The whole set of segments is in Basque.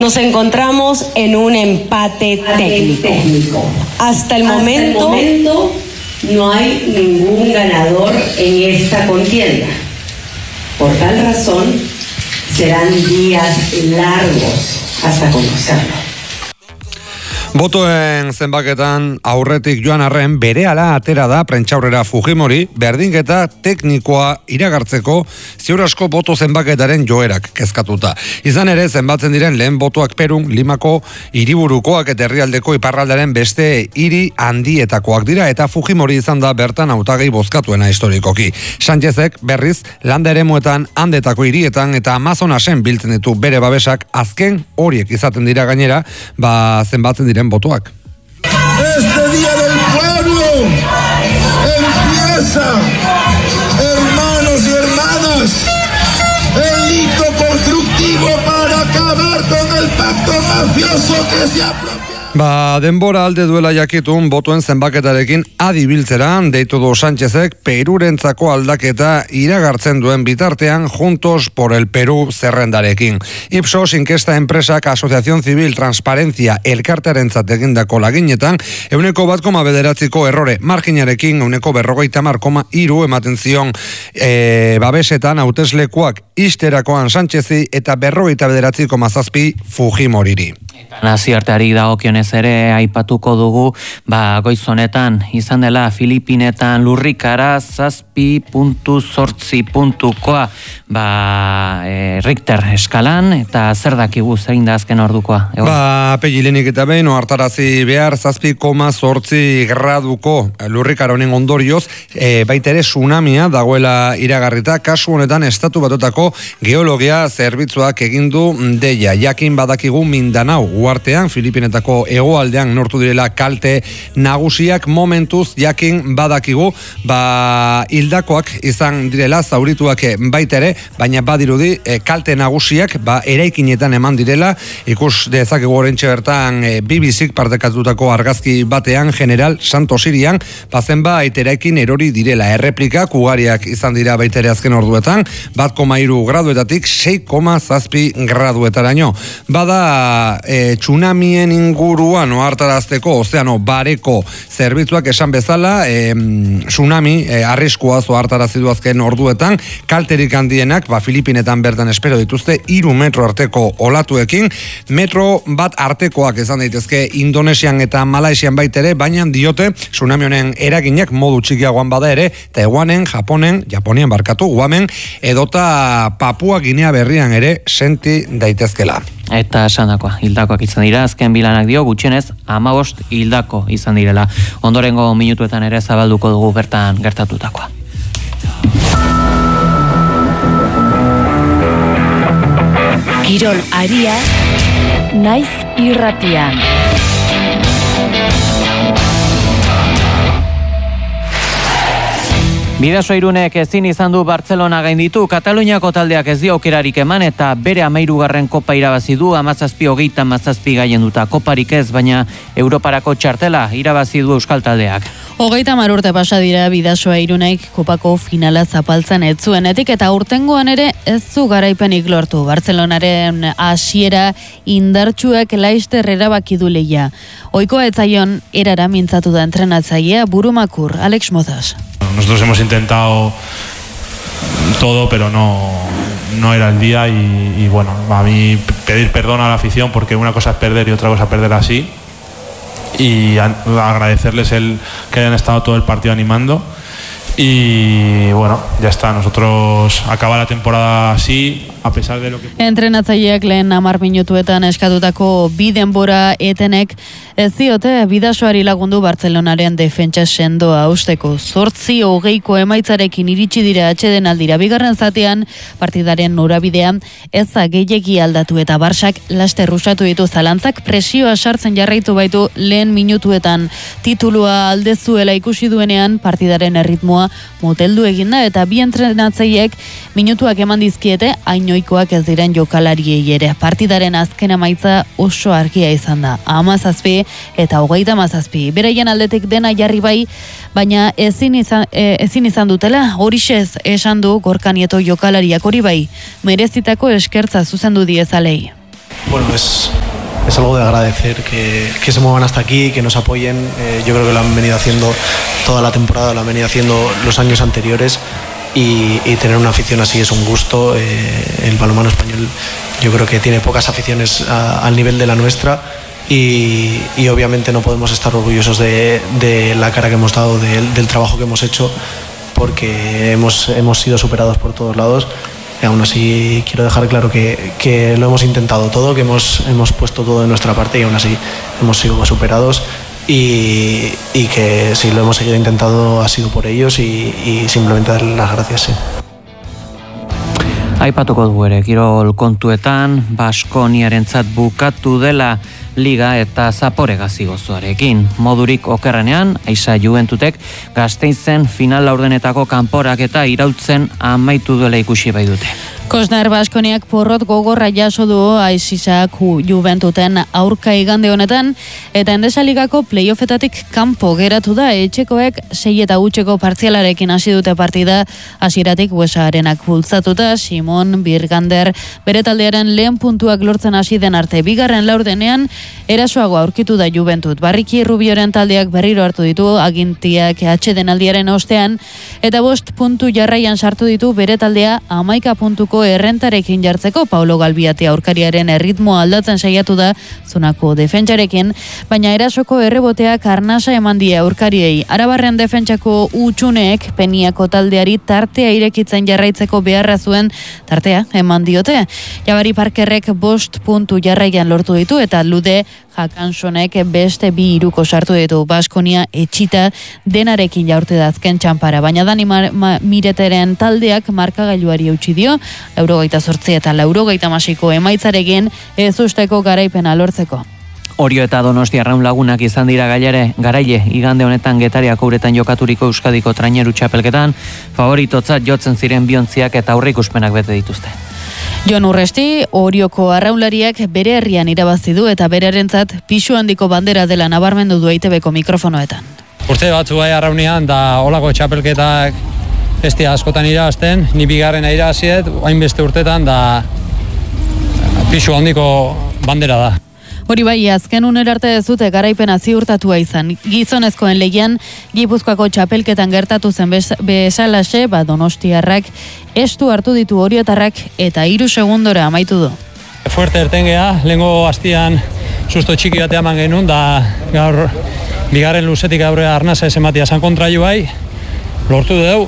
Nos encontramos en un empate técnico. Hasta el momento no hay ningún ganador en esta contienda. Por tal razón, serán días largos hasta conocerlo. Botoen zenbaketan aurretik joan arren berehala atera da prentsaurrera Fujimori berdinketa teknikoa iragartzeko ziur asko boto zenbaketaren joerak kezkatuta. Izan ere zenbatzen diren lehen botoak Perun, Limako hiriburukoak eta herrialdeko iparraldaren beste hiri handietakoak dira eta Fujimori izan da bertan hautagai bozkatuena historikoki. Sánchezek berriz landa eremuetan handetako hirietan eta Amazonasen biltzen ditu bere babesak azken horiek izaten dira gainera, zenbatzen diren botoak. Este día del pueblo empieza, hermanos y hermanas, el hito constructivo para acabar con el pacto mafioso que se apropia. Denbora alde duela jakitun botoen zenbaketarekin adibiltzeran deitu du Sánchezek Perurentzako aldaketa iragartzen duen bitartean Juntos por el Perú zerrendarekin. Ipsos inkesta enpresak Asociación Civil Transparencia elkartearentzat egindako laginetan 1,9ko errore marginarekin 50,3 ematen zion babesetan hauteslekuak ixterakoan Sánchezi eta 49,7 Fujimoriri. Nazioarteari dagokionez ere aipatuko dugu, goiz honetan izan dela Filipinetan lurrikara 7.8 puntukoa Richter eskalan eta zer dakigu zein da azken ordukoa? Pegilenik eta behin ohartarazi behar 7,8 graduko lurrikara honen ondorioz baita ere tsunamia dagoela iragarrita. Kasu honetan Estatu Batuetako geologia zerbitzuak egin du deia. Jakin badakigu Mindanao uhartean Filipinetako hegoaldean nortu direla kalte nagusiak, momentuz jakin badakigu hildakoak izan direla, zaurituak baita ere, baina badirudi kalte nagusiak eraikinetan eman direla. Ikus dezakegu oraintxe bertan BBCk partekatutako argazki batean General Santos Irian zenbait eraikin erori direla. Erreplikak ugariak izan dira baita ere azken orduetan, 1,3 graduetatik 6,7 graduetaraino. Tsunamien inguruan ohartarazteko Ozeano Bareko zerbitzuak esan bezala tsunami arriskua ohartarazi du azken orduetan, kalterik handienak Filipinetan bertan espero dituzte 3 metro arteko olatuekin, metro bat artekoak izan daitezke Indonesian eta Malaisian baitere, baina diote tsunami honen eraginak modu txikiagoan bada ere Taiwanen, Japonian Guamen edota Papua Ginea Berrian ere senti daitezkela. Eta esandakoa, hildakoak izan dira, azken bilanak dio gutxienez 15 hildako izan direla. Ondorengo minutuetan ere zabalduko dugu bertan gertatutakoa. Kirol aria, naiz irratian. Bidasoa Irunek ezin izan du Bartzelona gainditu, Kataluniako taldeak ez dio aukerarik eman eta bere 13. kopa irabazi du, 17 gailenduta koparik ez, baina Europarako txartela irabazi du euskal taldeak. 30 urte pasa dira Bidasoa Irunek kopako finala zapaltzen ez zuenetik eta urtengoan ere ez zu garaipenik lortu. Bartzelonaren hasiera indartsuak Laister erabaki du lehia. Ohikoa ez zaion erara mintzatu da entrenatzailea burumakur Alex Mozas. Nosotros hemos intentado todo, pero no era el día y bueno, a mí pedir perdón a la afición porque una cosa es perder y otra cosa es perder así y agradecerles el que hayan estado todo el partido animando y bueno, ya está, nosotros acaba la temporada así a pesar de lo que... Entrenatzaileak lehen 10 minutuetan eskatutako bi denbora etenek ez diote Bidasoari lagundu Bartzelonaren defentsa sendoa usteko. 8-20 emaitzarekin iritsi dira atsedenaldira. Bigarren zatean partidaren norabidea ez da gehiegi aldatu eta Barsak laster rusatu ditu zalantzak, presioa sartzen jarraitu baitu lehen minutuetan. Titulua aldezuela ikusi duenean partidaren erritmoa moteldu eginda eta bi entrenatzaileek minutuak eman dizkiete ainoikoak ez diren jokalariei ere. Partidaren azken emaitza oso argia izan da. 17 eta 37. Beraien aldetik dena jarri bai, baina ezin izan dutela, horixez esan du Gorka Nieto jokalariak, hori bai, merezitako eskertza zuzendu diezalei. Bueno, es algo de agradecer que se muevan hasta aquí, que nos apoyen. Yo creo que lo han venido haciendo toda la temporada, lo han venido haciendo los años anteriores y tener una afición así es un gusto. El balonmano español yo creo que tiene pocas aficiones al nivel de la nuestra y obviamente no podemos estar orgullosos de la cara que hemos dado, del trabajo que hemos hecho, porque hemos sido superados por todos lados. Y aún así quiero dejar claro que lo hemos intentado todo, que hemos puesto todo de nuestra parte y aún así hemos sido superados y que si lo hemos seguido intentando ha sido por ellos y simplemente darles las gracias. Sí. Aipatuko dugu ere, kirol kontuetan, Baskoniarentzat bukatu dela liga eta zapore gazi gozoarekin. Modurik okerrenean, Aisa Juventutek Gasteizen final laurdenetako kanporak eta iraultzen amaitu duela ikusi bai dute. Kosnar Baskoniak porrot gogorra jaso du Aizisak Juventuten aurka igande honetan, eta Endesa Ligako playoffetatik kanpo geratu da. Etxekoek 6-0 partzialarekin hasi dute partida, hasieratik Buesa Arenak bultzatuta. Simon Birgander bere taldearen lehen puntuak lortzen hasi den arte, bigarren laurdenean erasoago aurkitu da Juventut. Barriki Rubioren taldeak berriro hartu ditu, agintiak atsedenaldiaren ostean, eta 5 puntu jarraian sartu ditu bere taldea 11 puntuko errentarekin jartzeko. Paulo Galbiati aurkariaren erritmoa aldatzen saiatu da zonako defentsarekin, baina erasoko erreboteak arnasa eman die aurkariei. Arabarren defentsako utxuneek Peniako taldeari tartea irekitzen jarraitzeko beharra zuen tartea eman diote. Jabari Parkerrek 5 puntu jarraian lortu ditu eta Lude Jakansonek beste 2 iruko sartu ditu. Baskonia etxita denarekin jaurte da azken txanpara, baina Dani Mireteren taldeak markagailuari eutsi dio, 88 eta 96ko emaitzarekin ez usteko garaipena lortzeko. Orio eta Donostia Arraun Lagunak izan dira garaile igande honetan Getariako uretan jokaturiko Euskadiko traineru txapelketan, favoritotzat jotzen ziren biontziak eta aurreikuspenak bete dituzte. Jon Urresti, Orioko arraunlariak bere herrian irabazi du eta berearentzat pisu handiko bandera dela nabarmendu du EITBko mikrofonoetan. Urte batzu bai arraunean da olako txapelketak bestia askotan irabazten, ni bigarren irabaziet, hainbeste urtetan da pisu handiko bandera da. Hori bai, azken unerarte ez dute garaipena ziurtatua izan. Gizonezkoen lehian, Gipuzkoako txapelketan gertatu zen bezalaxe, Donostiarrak estu hartu ditu Oriotarrak eta 3 segundora amaitu du. Fuerte ertengea, lehengo hastian susto txiki batea eman genuen, da gaur bigarren luzetik aurrea arnasa ez ematia zan kontraiu bai, lortu dugu,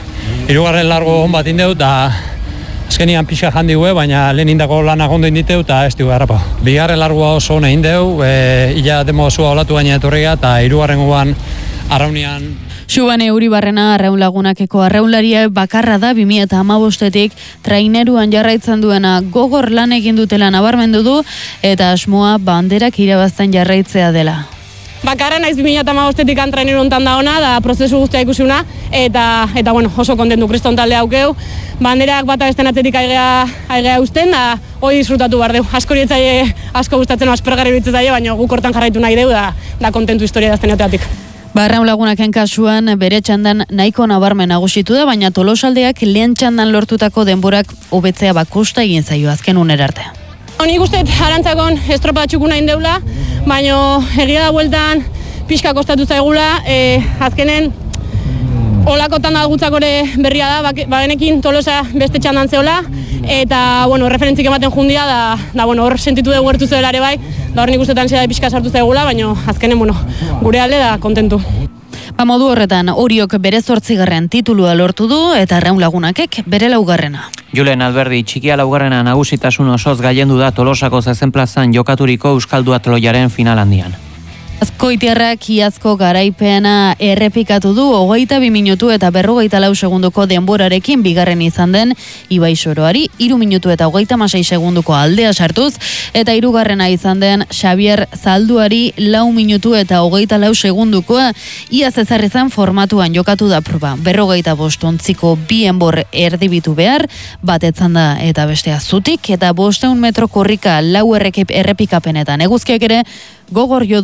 3. largo hon bat indeu, da azkenian pixa jandi gue, baina lehen indako lanak ondo inditeu eta ez dugu harrapa. Bigarren largoa oso hona indeu, ila demozua olatu baina etorriga eta 3. guan arraunean. Xubane Uribarrena Arraun Lagunakeko arraunlaria bakarra da 2015etik traineruan jarraitzen duena. Gogor lan egin dutela nabarmendu du eta asmoa banderak irabazten jarraitzea dela. Bakarra naiz 2015etik traineru hontan da ona, da prozesu guztia ikusuna eta bueno, oso kontentu kriston talde aukeu. Banderak bata besten atzetik aigea usten, da hori disfrutatu behar deu. Asko gustatzen aspergarri bitzen zaio, baina guk hortan jarraitu nahi deu, da kontentu historia dazten eoteatik. Arraun Lagunaken kasuan bere txandan nahiko nabarmen nagusitu da, baina Tolosaldeak lehen txandan lortutako denborak hobetzea bakosta egin zaio azken unerarte. Nik uste arantzakon estropa txukuna indeula, baina egia da bueltan pixka kostatu zaigula, azkenen olakotan da gutzakore berria da, bagenekin Tolosa beste txandan zeola, eta referentzik ematen jundia, da hor sentitu dugu gertu zela ere bai, da hor nik ustetan zera pixka sartu zaigula, baina azkenen gure alde da kontentu. Modu horretan, Oriok bere 8. titulua lortu du eta Arraun Lagunakek bere 4. Julen Alberdi txikia 4. nagusitasun osoz gailendu da Tolosako zezen plazan jokaturiko Euskal Duatloiaren final handian. Azkoitiarrak iazko garaipena errepikatu du 22 minutu eta 44 segunduko denborarekin bigarren izan den Ibai Soroari 3 minutu eta 36 segunduko aldea sartuz eta 3. izan den Xavier Zalduari 4 minutu eta 24 segundukoa. Iaz ezarri zen formatuan jokatu da proba. 45 ontziko 2 enbor erdibitu behar, bat etzanda eta bestea zutik eta 500 metro korrika 4 errepikapenetan. Eguzkiak ere gogor jo du Tolosa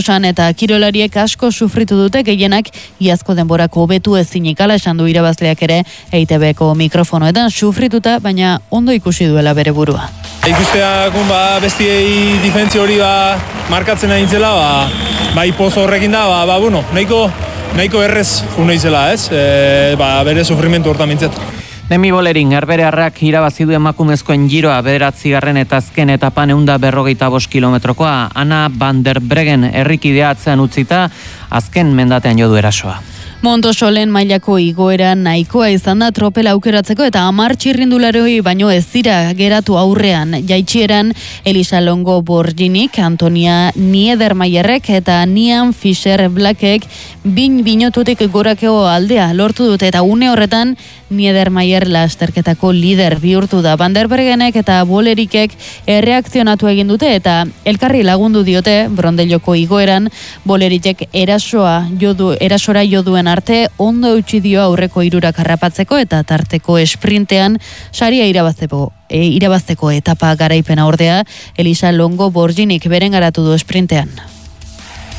Tolosan eta kirolariek asko sufritu dute, gehienak iazko denborako hobetu ezinik, ala esan du irabazleak ere EITB-ko mikrofonoetan sufrituta, baina ondo ikusi duela bere burua. Ikusteak bestiei difentzio hori markatzen ari nintzela, poz horrekin da, nahiko errez unaizela, ez? Bere sufrimentu hortan mintzet. Demi Bolerin, Herberearrak irabazi du emakumezkoen giroa 9. eta azken etapan 155 kilometrokoa. Ana van der Breggen herrikidea atzean utzita, azken mendatean jo du erasoa. Montosolen mailako igoera nahikoa izan da tropela aukeratzeko eta 10 txirrindularoi baino ez dira geratu aurrean. Jaitsieran Elisa Longo Borginik, Antonia Niedermayerrek eta Nian Fischer Blackek binotutik gorakeo aldea lortu dute eta une horretan Niedermayer lasterketako lider bihurtu da. Van der Breggenek eta Bolerikek erreakzionatu egin dute eta elkarri lagundu diote Brondelloko igoeran. Bolerikek erasora jo duen arte ondo eutsi dio aurreko 3 harrapatzeko eta tarteko esprintean saria irabazteko etapa garaipena ordea Elisa Longo Borginik beren garatu du esprintean.